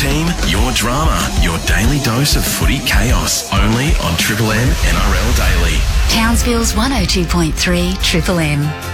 team, your drama, your daily dose of footy chaos. Only on Triple M NRL Daily. Townsville's 102.3 Triple M.